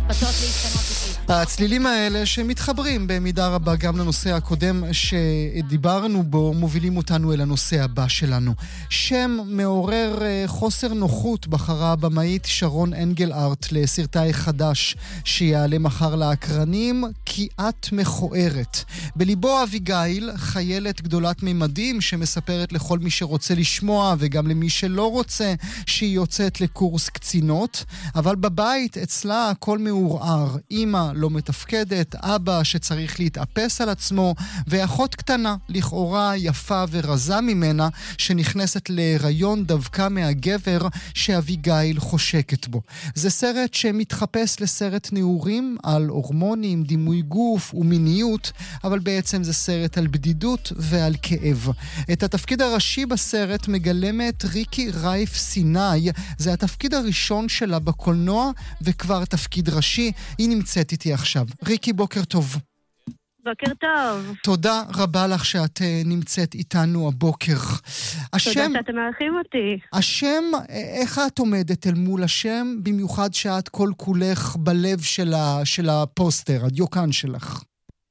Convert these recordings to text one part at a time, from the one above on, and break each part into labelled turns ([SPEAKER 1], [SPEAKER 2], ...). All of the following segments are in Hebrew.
[SPEAKER 1] לרפתות להשתנות איתי.
[SPEAKER 2] הצלילים האלה שמתחברים במידה רבה גם לנושא הקודם שדיברנו בו, מובילים אותנו אל הנושא הבא שלנו. שם מעורר חוסר נוחות בחרה הבמאית שרון אנגל-ארט לסרטה החדש שיעלה מחר לאקרנים, כי את מכוערת. בליבו אביגיל, חיילת גדולת מימדים שמספרת לכל מי שרוצה לשמוע וגם למי שלא רוצה שהיא יוצאת לקורס קצינות, אבל בבית אצלה הכל מעורער. אמא לא מתפקדת, אבא שצריך להתאפס על עצמו, ואחות קטנה, לכאורה יפה ורזה ממנה, שנכנסת להיריון דווקא מהגבר שאביגיל חושקת בו. זה סרט שמתחפש לסרט נעורים על הורמונים, דימוי גוף ומיניות, אבל בעצם זה סרט על בדידות ועל כאב. את התפקיד הראשי בסרט מגלמת ריקי רייף סיני, זה התפקיד הראשון שלה בקולנוע, וכבר תפקיד ראשי. היא נמצאת איתי עכשיו. ריקי, בוקר טוב.
[SPEAKER 1] בוקר טוב.
[SPEAKER 2] תודה רבה לך שאת נמצאת איתנו הבוקר.
[SPEAKER 1] תודה שאתם מארחים אותי.
[SPEAKER 2] השם, איך את עומדת אל מול השם, במיוחד שאת כל כולך בלב של הפוסטר, הדיוקן שלך?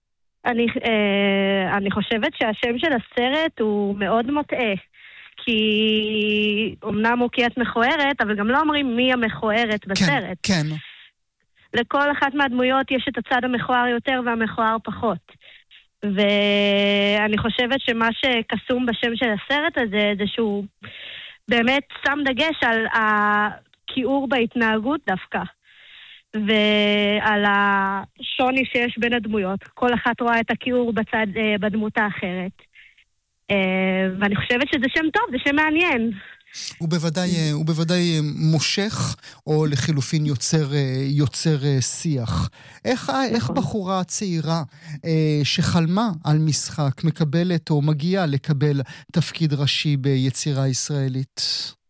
[SPEAKER 1] אני חושבת שהשם של הסרט הוא מאוד מוטעה. כי אמנם הוא כי את מכוערת, אבל גם לא אומרים מי המכוערת בסרט.
[SPEAKER 2] כן.
[SPEAKER 1] לכל אחת מהדמויות יש את הצד המכוער יותר והמכוער פחות. ואני חושבת שמה שקסום בשם של הסרט הזה, זה שהוא באמת שם דגש על הכיעור בהתנהגות דווקא. ועל השוני שיש בין הדמויות. כל אחת רואה את הכיעור בדמות האחרת. ואני חושבת שזה שם טוב, זה שם מעניין.
[SPEAKER 2] הוא בוודאי מושך, או לחילופין יוצר שיח. איך בחורה צעירה שחלמה על משחק מקבלת או מגיעה לקבל תפקיד ראשי ביצירה ישראלית?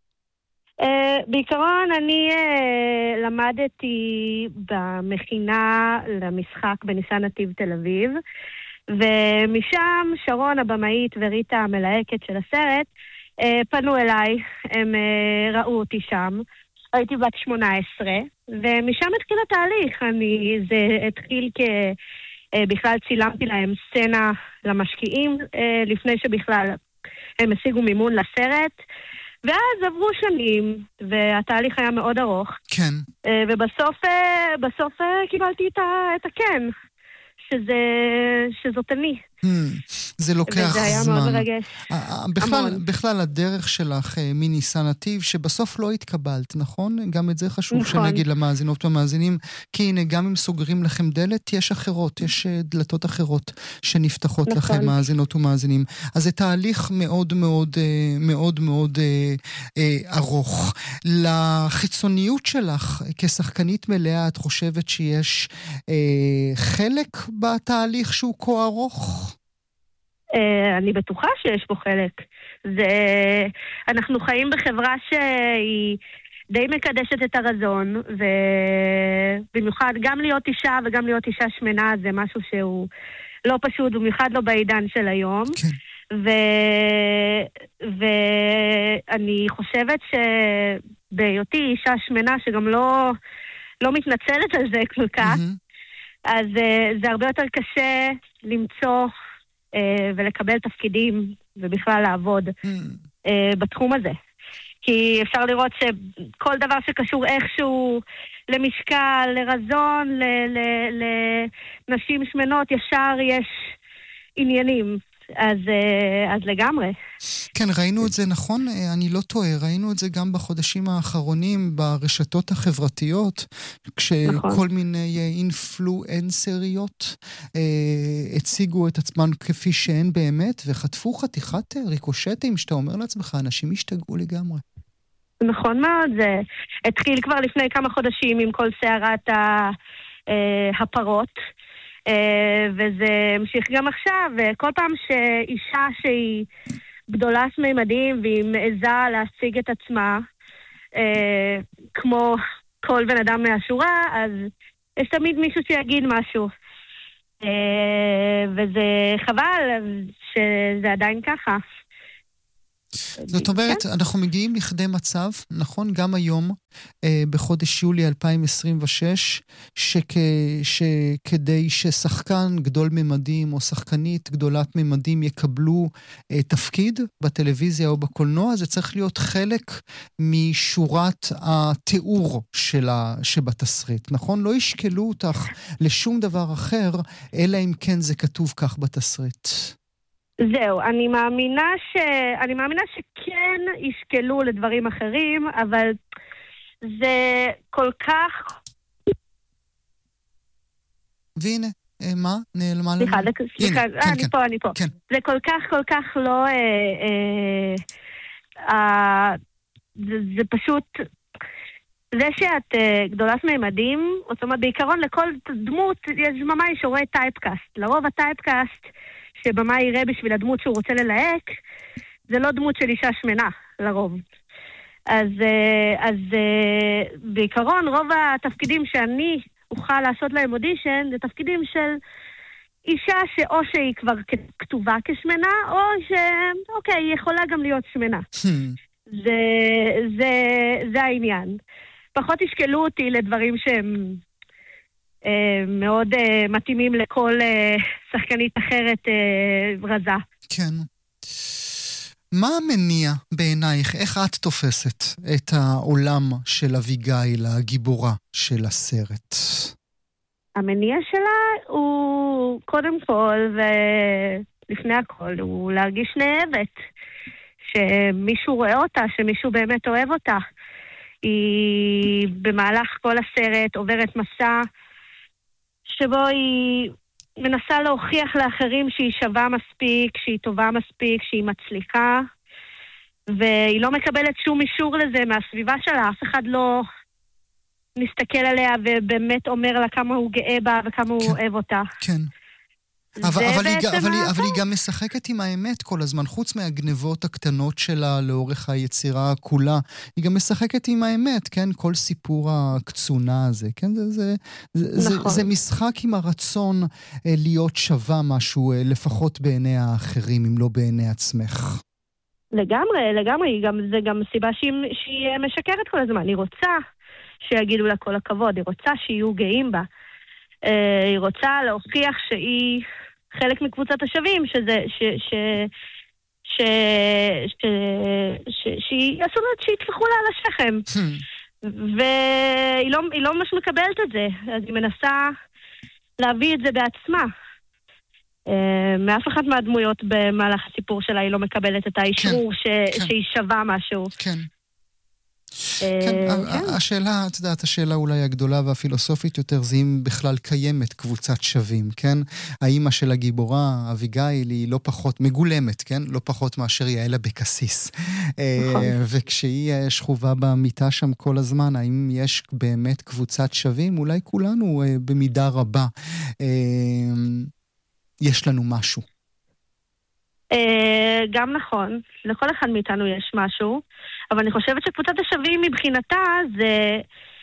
[SPEAKER 1] בעיקרון אני למדתי במכינה למשחק בניסן נתיב תל אביב, ומשם שרון הבמאית וריטה המלהקת של הסרט פנו אליי, הם ראו אותי שם, הייתי בת 18, ומשם התחיל התהליך. זה התחיל בכלל צילמתי להם סצנה למשקיעים, לפני שבכלל הם השיגו מימון לסרט, ואז עברו שנים, והתהליך היה מאוד ארוך.
[SPEAKER 2] כן.
[SPEAKER 1] ובסוף קיבלתי את הכן, שזאת אני.
[SPEAKER 2] זה לוקח
[SPEAKER 1] וזה היה
[SPEAKER 2] זמן.
[SPEAKER 1] מאוד מרגש.
[SPEAKER 2] בכלל הדרך שלך מניסן נתיב, שבסוף לא התקבלת, נכון? גם את זה חשוב
[SPEAKER 1] נכון.
[SPEAKER 2] שנגיד למאזינות ומאזינים, כי הנה, גם אם סוגרים לכם דלת, יש אחרות, יש דלתות אחרות שנפתחות
[SPEAKER 1] נכון.
[SPEAKER 2] לכם, מאזינות ומאזינים. אז זה תהליך מאוד מאוד מאוד מאוד ארוך. לחיצוניות שלך, כשחקנית מלאה, את חושבת שיש חלק בתהליך שהוא כה ארוך?
[SPEAKER 1] אני בטוחה שיש פה חלק. אנחנו חיים בחברה שהיא די מקדשת את הרזון, ובמיוחד גם להיות אישה וגם להיות אישה שמנה זה משהו שהוא לא פשוט, במיוחד לא בעידן של היום.
[SPEAKER 2] כן.
[SPEAKER 1] ואני חושבת שבהיותי אישה שמנה שגם לא מתנצלת על זה כל כך, אז זה הרבה יותר קשה למצוא ולקבל תפקידים ובכלל לעבוד בתחום הזה. כי אפשר לראות שכל דבר שקשור איכשהו למשקל, לרזון, לנשים שמנות, ישר יש עניינים. אז לגמרי.
[SPEAKER 2] כן, ראינו את זה, נכון? אני לא טועה, ראינו את זה גם בחודשים האחרונים ברשתות החברתיות, כשכל מיני אינפלואנסריות הציגו את עצמן כפי שהן באמת, וחטפו חתיכת ריקושטים, שאתה אומר לעצמך, אנשים השתגעו לגמרי.
[SPEAKER 1] נכון מאוד, זה התחיל כבר לפני כמה חודשים עם כל סערת הפרות, וזה המשיך גם עכשיו, וכל פעם שאישה שהיא גדולת מימדים והיא מעזה להשיג את עצמה כמו כל בן אדם מהשורה, אז יש תמיד מישהו שיגיד משהו, וזה חבל שזה עדיין ככה.
[SPEAKER 2] זאת אומרת, אנחנו מגיעים לכדי מצב, נכון, גם היום, בחודש יולי 2026, שכדי ששחקן גדול ממדים או שחקנית גדולת ממדים יקבלו תפקיד בטלוויזיה או בקולנוע, זה צריך להיות חלק משורת התיאור שבתסריט, נכון? לא ישקלו אותך לשום דבר אחר, אלא אם כן זה כתוב כך בתסריט.
[SPEAKER 1] זהו, אני מאמינה שכן ישקלו לדברים אחרים, אבל זה כל כך...
[SPEAKER 2] והנה, מה? נעלמה לנו?
[SPEAKER 1] סליחה, אני פה. זה כל כך לא... זה פשוט... זה שאת גדולת מימדים, זאת אומרת, בעיקרון לכל דמות יש ממש רואה טייפקאסט. לרוב הטייפקאסט שבמה יראה בשביל הדמות שהוא רוצה ללהק, זה לא דמות של אישה שמנה, לרוב. אז בעיקרון, רוב התפקידים שאני אוכל לעשות להם אודישן, זה תפקידים של אישה שאו שהיא כבר כתובה כשמנה, או שאוקיי, היא יכולה גם להיות שמנה. זה העניין. פחות ישקלו אותי לדברים שהם מאוד מתאימים לכל שחקנית אחרת רזה.
[SPEAKER 2] כן. מה המניע בעינייך? איך את תופסת את העולם של אביגיל, הגיבורה של הסרט?
[SPEAKER 1] המניע שלה הוא קודם כל ולפני הכל הוא להרגיש נאהבת. שמישהו רואה אותה, שמישהו באמת אוהב אותה. היא במהלך כל הסרט עוברת מסע שבו היא מנסה להוכיח לאחרים שהיא שווה מספיק, שהיא טובה מספיק, שהיא מצליחה, והיא לא מקבלת שום אישור לזה מהסביבה שלה. אף אחד לא מסתכל עליה ובאמת אומר לה כמה הוא גאה בה וכמה הוא אוהב אותה.
[SPEAKER 2] כן. אבל היא גם משחקת עם האמת כל הזמן, חוץ מהגנבות הקטנות שלה לאורך היצירה כולה, היא גם משחקת עם האמת, כן? כל סיפור הקצונה הזה, כן? זה משחק עם הרצון להיות שווה משהו, לפחות בעיני האחרים, אם לא בעיני עצמך.
[SPEAKER 1] לגמרי, זה גם סיבה שהיא משקרת כל הזמן, היא רוצה שיגידו לה כל הכבוד, היא רוצה שיהיו גאים בה. היא רוצה להוכיח שהיא חלק מקבוצת השווים, שיתפחו לה על השכם. והיא לא ממש מקבלת את זה, אז היא מנסה להביא את זה בעצמה. מאף אחד מהדמויות במהלך הסיפור שלה היא לא מקבלת את האישור שהיא שווה משהו.
[SPEAKER 2] כן. כן, השאלה, את יודעת, השאלה אולי הגדולה והפילוסופית יותר, זה אם בכלל קיימת קבוצת שווים, כן? האמא של הגיבורה, אביגיל, היא לא פחות מגולמת, כן? לא פחות מאשר יעל אבקסיס. וכשהיא שכובה במיטה שם כל הזמן, האם יש באמת קבוצת שווים? אולי כולנו במידה רבה יש לנו משהו.
[SPEAKER 1] גם נכון, לכל אחד מאיתנו יש משהו, אבל אני חושבת שקבוצת השווים מבחינתה זה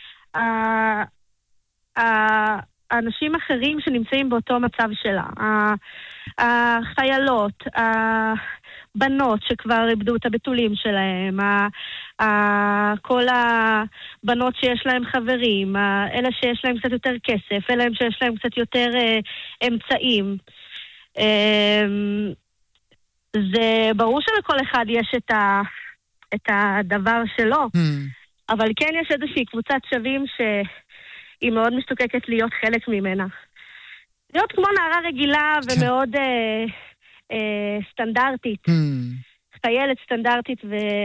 [SPEAKER 1] האנשים אחרים שנמצאים באותו מצב שלה, החיילות, הבנות שכבר איבדו את הבתולים שלהם, כל הבנות שיש להם חברים, אלה שיש להם קצת יותר כסף, אלה שיש להם קצת יותר אמצעים. זה ברור שלכל אחד יש את הדבר שלו, אבל כן יש איזושהי קבוצת שווים שהיא מאוד משתוקקת להיות חלק ממנה. להיות כמו נערה רגילה ומאוד סטנדרטית. חיילת סטנדרטית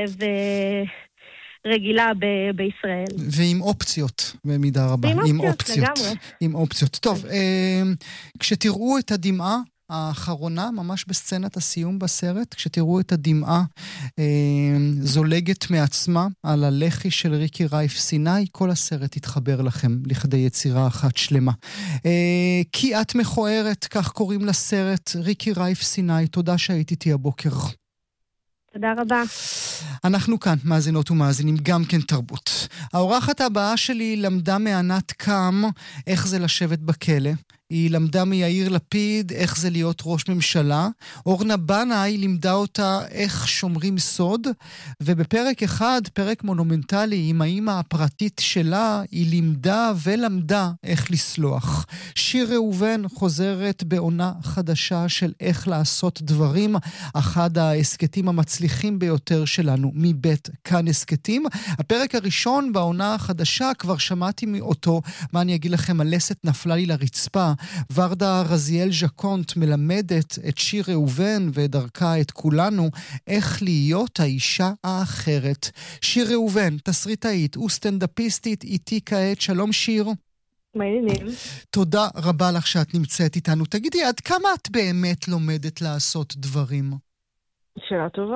[SPEAKER 1] ורגילה בישראל.
[SPEAKER 2] ועם אופציות במידה רבה. עם אופציות. טוב, כשתראו את הדמעה, האחרונה, ממש בסצנת הסיום בסרט, כשתראו את הדמעה זולגת מעצמה על הלחי של ריקי רייף סיני, כל הסרט יתחבר לכם לכדי יצירה אחת שלמה. כי את מכוערת, כך קוראים לסרט, ריקי רייף סיני, תודה שהיית איתי הבוקר.
[SPEAKER 1] תודה רבה.
[SPEAKER 2] אנחנו כאן, מאזינות ומאזינים, גם כן תרבות. האורחת הבאה שלי למדה מענת קם איך זה לשבת בכלא. היא למדה מיאיר לפיד איך זה להיות ראש ממשלה. אורנה בנאי לימדה אותה איך שומרים סוד, ובפרק אחד, פרק מונומנטלי עם האמא הפרטית שלה, היא לימדה ולמדה איך לסלוח. שיר ראובן חוזרת בעונה חדשה של איך לעשות דברים, אחד ההסקטים המצליחים ביותר שלנו מבית כאן הסקטים. הפרק הראשון בעונה החדשה, כבר שמעתי מאותו, מה אני אגיד לכם, הלסת נפלה לי לרצפה. ורדה רזיאל ז'קונט מלמדת את שיר ראובן ודרכה את כולנו איך להיות האישה האחרת. שיר ראובן, תסריטאית וסטנדאפיסטית, איתי כעת. שלום שיר.
[SPEAKER 3] מה העניינים?
[SPEAKER 2] תודה רבה לך שאת נמצאת איתנו. תגידי, עד כמה את באמת לומדת לעשות דברים?
[SPEAKER 3] שאלה טובה.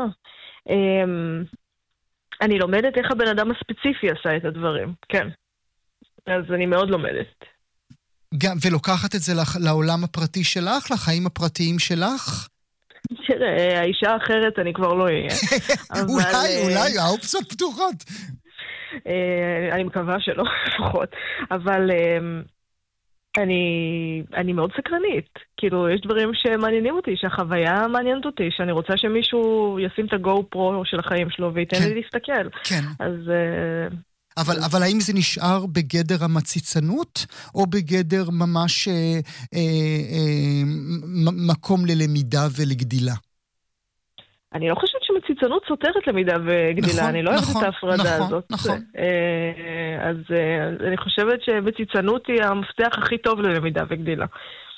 [SPEAKER 3] אני לומדת איך הבן אדם הספציפי עשה את הדברים, כן. אז אני מאוד לומדת.
[SPEAKER 2] ולוקחת את זה לעולם הפרטי שלך, לחיים הפרטיים שלך?
[SPEAKER 3] תראה, האישה האחרת אני כבר לא אהיה.
[SPEAKER 2] אולי, האופציות פתוחות.
[SPEAKER 3] אני מקווה שלא, לפחות. אבל אני מאוד סקרנית. כאילו, יש דברים שמעניינים אותי, שהחוויה מעניינת אותי, שאני רוצה שמישהו ישים את הגו פרו של החיים שלו וייתן לי להסתכל.
[SPEAKER 2] כן.
[SPEAKER 3] אז
[SPEAKER 2] אבל האם זה נשאר בגדר המציצנות, או בגדר ממש מקום ללמידה ולגדילה?
[SPEAKER 3] אני לא חושבת שמציצנות סותרת למידה וגדילה,
[SPEAKER 2] נכון,
[SPEAKER 3] אני לא אוהבת את ההפרדה הזאת.
[SPEAKER 2] נכון.
[SPEAKER 3] אז אני חושבת שמציצנות היא המפתח הכי טוב ללמידה וגדילה.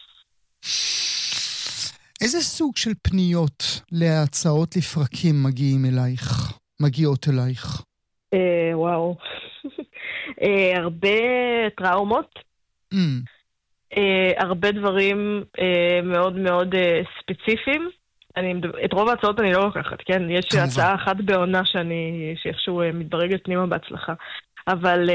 [SPEAKER 2] איזה סוג של פניות להצעות לפרקים מגיעות אלייך?
[SPEAKER 3] וואו. הרבה טראומות. הרבה דברים מאוד מאוד ספציפיים. את רוב ההצעות אני לא לוקחת, כן? יש הצעה אחת בעונה שאיכשהו מתברגת פנימה בהצלחה. אבל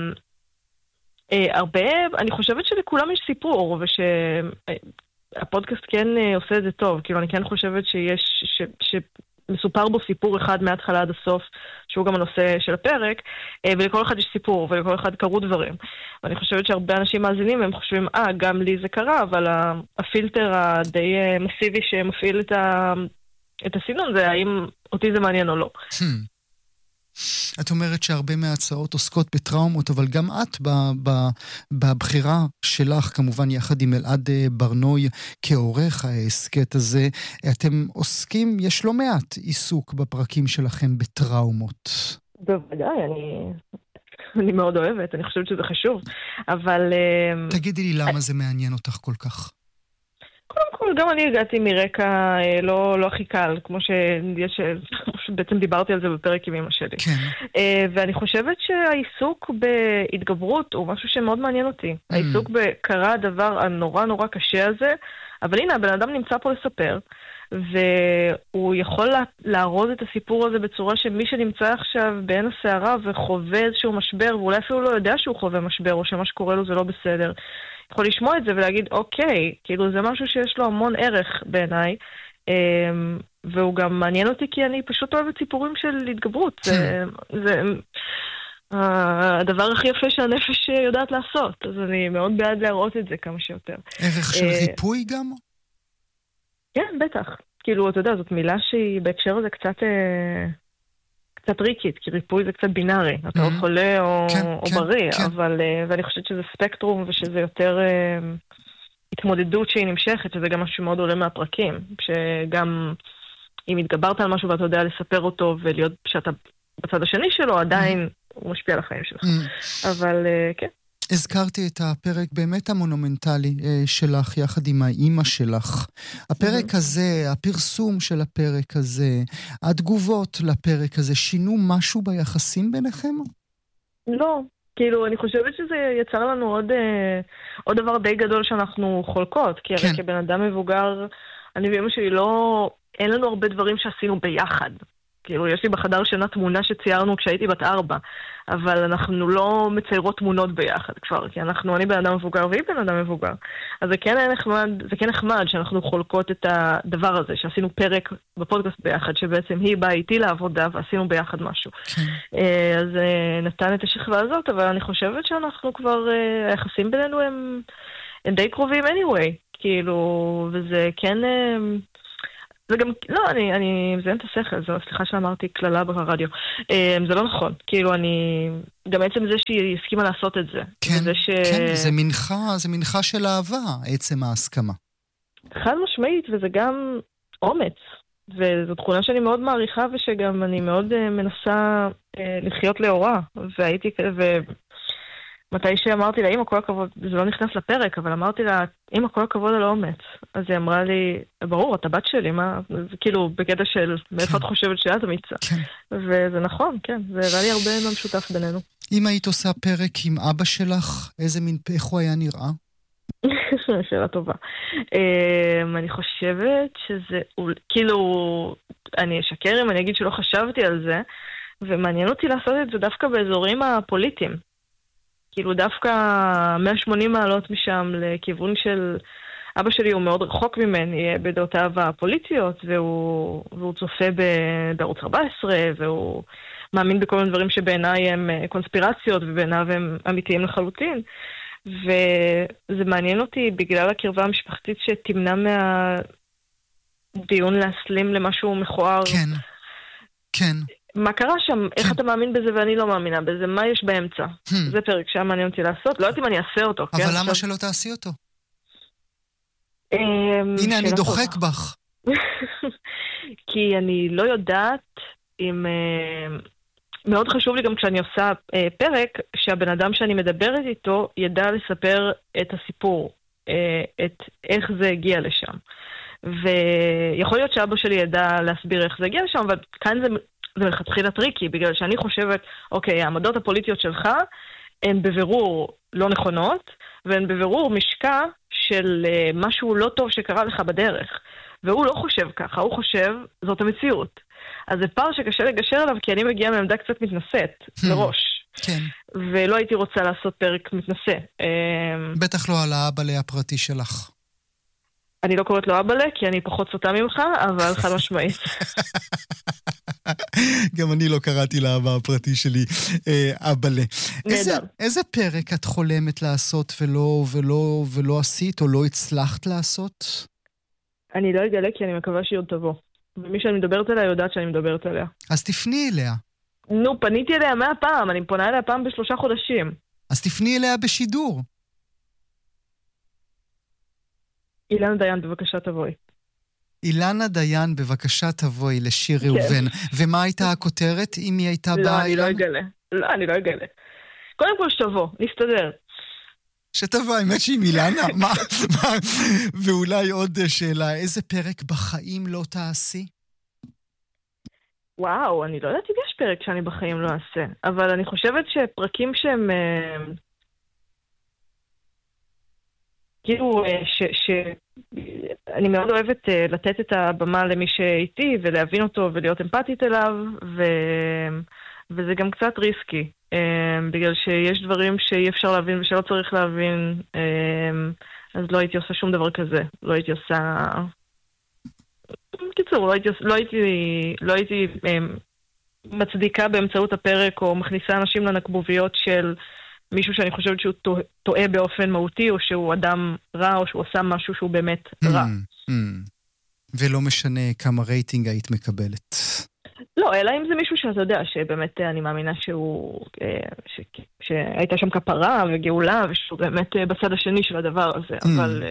[SPEAKER 3] הרבה, אני חושבת שלכולם יש סיפור, ושהפודקאסט כן עושה את זה טוב. כאילו, אני כן חושבת שמסופר בו סיפור אחד מההתחלה עד הסוף, שהוא גם הנושא של הפרק, ולכל אחד יש סיפור, ולכל אחד קרו דברים. ואני חושבת שהרבה אנשים מאזינים, הם חושבים, גם לי זה קרה, אבל הפילטר הדי מסיבי שמפעיל את הסינון זה האם אותי זה מעניין או לא.
[SPEAKER 2] את אומרת שהרבה מההצעות עוסקות בטראומות, אבל גם את בבחירה שלך, כמובן יחד עם אלעד ברנוי כעורך ההסקט הזה, אתם עוסקים, יש לא מעט עיסוק בפרקים שלכם בטראומות.
[SPEAKER 3] בוודאי, אני מאוד אוהבת, אני חושבת שזה חשוב, אבל
[SPEAKER 2] תגידי לי למה זה מעניין אותך כל כך.
[SPEAKER 3] קודם כל, גם אני הגעתי מרקע לא הכי קל, כמו שבעצם דיברתי על זה בפרק עם אמא שלי.
[SPEAKER 2] כן.
[SPEAKER 3] ואני חושבת שהעיסוק בהתגברות הוא משהו שמאוד מעניין אותי. העיסוק בקרה הדבר הנורא נורא קשה הזה, אבל הנה, הבן אדם נמצא פה לספר, והוא יכול להרוז את הסיפור הזה בצורה שמי שנמצא עכשיו בעין הסערה וחווה איזשהו משבר, ואולי אפילו לא יודע שהוא חווה משבר, או שמה שקורה לו זה לא בסדר, יכול לשמוע את זה ולהגיד, אוקיי, כאילו זה משהו שיש לו המון ערך בעיניי, והוא גם מעניין אותי כי אני פשוט אוהבת סיפורים של התגברות. זה הדבר הכי יפה שהנפש יודעת לעשות, אז אני מאוד בעד להראות את זה כמה שיותר.
[SPEAKER 2] ערך של ריפוי גם?
[SPEAKER 3] כן, בטח. כאילו, אתה יודע, זאת מילה שהיא בהקשר הזה קצת ריקית, כי ריפוי זה קצת בינארי. אתה או חולה או בריא, אבל, ואני חושבת שזה ספקטרום ושזה יותר התמודדות שהיא נמשכת, שזה גם משהו מאוד עולה מהפרקים, שגם אם התגברת על משהו ואתה יודע לספר אותו ולהיות שאתה בצד השני שלו, עדיין הוא משפיע על החיים שלך. אבל כן.
[SPEAKER 2] הזכרתי את הפרק באמת המונומנטלי שלך יחד עם האימא שלך. הפרק הזה, הפרסום של הפרק הזה, התגובות לפרק הזה, שינו משהו ביחסים ביניכם? לא.
[SPEAKER 3] כאילו, אני חושבת שזה יצר לנו עוד דבר די גדול שאנחנו חולקות, כי הרי כבן אדם מבוגר, אני ואמא שלי אין לנו הרבה דברים שעשינו ביחד. כאילו, יש לי בחדר שינה תמונה שציירנו כשהייתי בת 4, אבל אנחנו לא מציירות תמונות ביחד כבר, כי אני בן אדם מבוגר והיא בן אדם מבוגר. אז זה כן נחמד שאנחנו חולקות את הדבר הזה, שעשינו פרק בפודקאסט ביחד, שבעצם היא באה איתי לעבודה ועשינו ביחד משהו. אז נתן את השכבה הזאת, אבל אני חושבת שאנחנו כבר, היחסים בינינו הם די קרובים anyway, כאילו, וזה כן, זה גם, לא, אני מזיין את השכל, זו סליחה שאמרתי כללה ברדיו, זה לא נכון, כאילו גם עצם זה שהיא הסכימה לעשות את זה.
[SPEAKER 2] כן, כן, זה מנחה של אהבה, עצם ההסכמה. חד
[SPEAKER 3] משמעית, וזה גם אומץ, וזו תכונה שאני מאוד מעריכה, ושגם אני מאוד מנסה לחיות לאורה, מתי שאמרתי לה, אמא, כל הכבוד, זה לא נכנס לפרק, אבל אמרתי לה, אמא, כל הכבוד על האומץ. אז היא אמרה לי, ברור, אתה בת שלי, מה? זה כאילו בקטע של, מאיפה את חושבת שאת אמיצה? וזה נכון, כן, זה הראה לי הרבה מה משותף בינינו.
[SPEAKER 2] אם היית עושה פרק עם אבא שלך, איך הוא היה נראה?
[SPEAKER 3] שאלה טובה. אני חושבת שזה, כאילו, אני אשקר אם אני אגיד שלא חשבתי על זה, ומעניין אותי לעשות את זה דווקא באזורים הפוליטיים. כאילו דווקא 180 מעלות משם לכיוון של אבא שלי הוא מאוד רחוק ממני בדעותיו הפוליטיות, והוא צופה בערוץ 14, והוא מאמין בכל מיני דברים שבעיניי הם קונספירציות ובעיניו הם אמיתיים לחלוטין. וזה מעניין אותי בגלל הקרבה המשפחתית שתמנע מהדיון להסלים למשהו מכוער.
[SPEAKER 2] כן, כן.
[SPEAKER 3] מה קרה שם? איך אתה מאמין בזה ואני לא מאמינה בזה? מה יש באמצע? זה פרק שהיה מעניין אותי לעשות. לא יודעת אם אני אעשה אותו.
[SPEAKER 2] אבל למה שלא תעשי אותו? הנה, אני דוחק בך.
[SPEAKER 3] כי אני לא יודעת אם... מאוד חשוב לי גם כשאני עושה פרק, שהבן אדם שאני מדברת איתו ידע לספר את הסיפור, איך זה הגיע לשם. ויכול להיות שאבא שלי ידע להסביר איך זה הגיע לשם, אבל כאן זה מלכתחילה טריקי, בגלל שאני חושבת, אוקיי, העמדות הפוליטיות שלך הן בבירור לא נכונות, והן בבירור משקע של משהו לא טוב שקרה לך בדרך. והוא לא חושב ככה, הוא חושב, זאת המציאות. אז זה פער שקשה לגשר עליו, כי אני מגיעה מעמדה קצת מתנשאת, מראש.
[SPEAKER 2] כן.
[SPEAKER 3] ולא הייתי רוצה לעשות פרק מתנשא.
[SPEAKER 2] בטח לא על האבאלה הפרטי שלך.
[SPEAKER 3] אני לא קוראת לו אבאלה, כי אני פחות סוטה ממך, אבל חד משמעית.
[SPEAKER 2] גם אני לא קראתי לאבא הפרטי שלי אבאלה. איזה פרק את חולמת לעשות ולא עשית, או לא הצלחת לעשות?
[SPEAKER 3] אני לא אגלה, כי אני מקווה שהיא עוד תבוא. ומי שאני מדברת עליה יודעת שאני מדברת עליה.
[SPEAKER 2] אז תפני אליה.
[SPEAKER 3] נו, פניתי אליה 100 פעם, אני פונה אליה פעם ב3 חודשים.
[SPEAKER 2] אז תפני אליה בשידור.
[SPEAKER 3] אילנה דיין, בבקשה תבואי.
[SPEAKER 2] אילנה דיין, בבקשה תבואי לשיר ראובן. ומה הייתה הכותרת אם היא הייתה באה?
[SPEAKER 3] לא, אני לא אגלה. קודם כל שתבוא, נסתדר.
[SPEAKER 2] שתבוא, האמת שהיא אילנה. ואולי עוד שאלה, איזה פרק בחיים לא תעשי?
[SPEAKER 3] וואו, אני לא יודעת אם יש פרק שאני בחיים לא אעשה, אבל אני חושבת שפרקים שהם... כאילו, אני מאוד אוהבת לתת את הבמה למי שאיתי, ולהבין אותו ולהיות אמפתית אליו, וזה גם קצת ריסקי, בגלל שיש דברים שאי אפשר להבין ושלא צריך להבין, אז לא הייתי עושה שום דבר כזה. לא הייתי עושה... בקיצור, לא הייתי מצדיקה באמצעות הפרק, או מכניסה אנשים לנקבוביות של מישהו שאני חושבת שהוא טועה באופן מהותי, או שהוא אדם רע, או שהוא עושה משהו שהוא באמת רע.
[SPEAKER 2] ולא משנה כמה רייטינג היית מקבלת.
[SPEAKER 3] לא, אלא אם זה מישהו שאתה יודע, שבאמת אני מאמינה שהייתה שם כפרה וגאולה, ושהוא באמת בצד השני של הדבר הזה, אבל...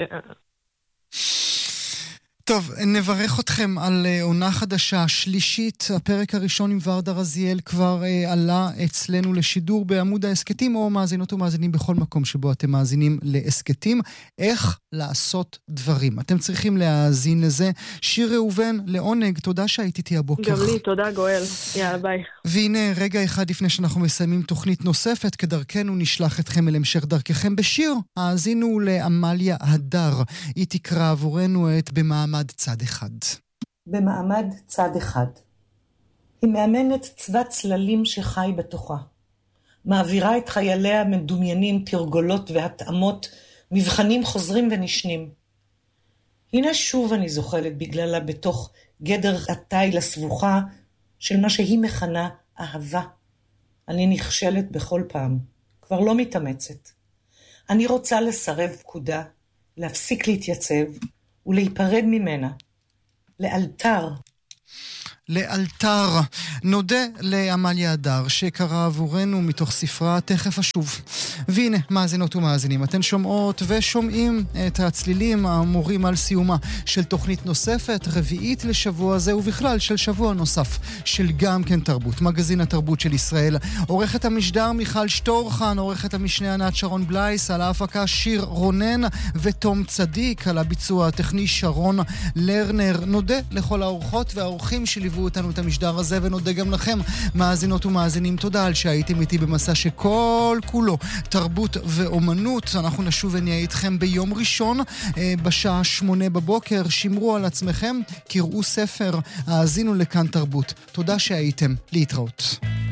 [SPEAKER 2] טוב, נברך אתכם על עונה חדשה, שלישית. הפרק הראשון עם ורדה רזיאל כבר עלה אצלנו לשידור בעמוד העסקטים, או מאזינות ומאזינים בכל מקום שבו אתם מאזינים לעסקטים. איך לעשות דברים. אתם צריכים להאזין לזה. שיר ראובן, לעונג, תודה שהיית איתי הבוקר.
[SPEAKER 3] גם לי, תודה גואל. יאללה, ביי.
[SPEAKER 2] והנה, רגע אחד לפני שאנחנו מסיימים תוכנית נוספת, כדרכנו נשלח אתכם אל המשך דרככם בשיר. האזינו לעמליה הדר. היא תקרא עבורנו את במעמד צד אחד.
[SPEAKER 4] במעמד צד אחד. היא מאמנת צבא צללים שחי בתוכה. מעבירה את חייליה מדומיינים תרגולות והתאמות, מבחנים חוזרים ונשנים. הנה שוב אני זוחלת בגללה בתוך גדר התיל הסבוכה של מה שהיא מכנה אהבה. אני נכשלת בכל פעם, כבר לא מתאמצת. אני רוצה לסרב פקודה, להפסיק להתייצב ולהיפרד ממנה. לאלתר.
[SPEAKER 2] לאלתר. נודה לעמליה הדר שקרא עבורנו מתוך ספרה תכף אשוב. והנה, מאזינות ומאזינים, אתן שומעות ושומעים את הצלילים האמורים על סיומה של תוכנית נוספת, רביעית לשבוע זה ובכלל של שבוע נוסף של גם כן תרבות, מגזין התרבות של ישראל. עורכת המשדר מיכל שטורחן, עורכת המשנה ענת שרון בלייס, על ההפקה שיר רונן ותום צדיק, על הביצוע הטכני שרון לרנר. נודה לכל האורחות והאורחים שליוו אותנו את המשדר הזה, ונודה גם לכם, מאזינות ומאזינים. תודה על שהייתם איתי במסע שכל כולו תרבות ואומנות. אנחנו נשוב ונהיה איתכם ביום ראשון בשעה 8 בבוקר. שמרו על עצמכם, קראו ספר, האזינו לכאן תרבות. תודה שהייתם, להתראות.